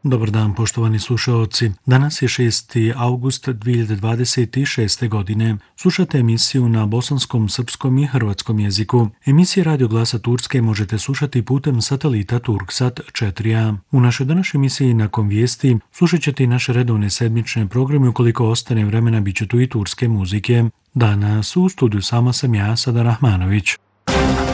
Dobar dan, poštovani slušaoci. Danas je 6. august 2026. godine. Slušate emisiju na bosanskom, srpskom i hrvatskom jeziku. Emisije Radio Glasa Turske možete slušati putem satelita Turksat 4a. U našoj današnjoj emisiji nakon vijesti slušat ćete i naše redovne sedmične programe. Ukoliko ostane vremena, bit će tu i turske muzike. Danas u studiju sama sam ja, Sada Rahmanović.